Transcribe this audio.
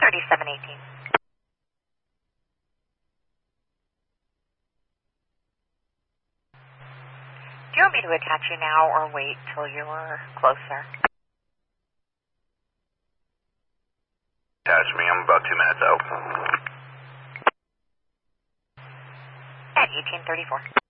3718. Do you want me to attach you now or wait till you're closer? Attach me, I'm about 2 minutes out. At 1834.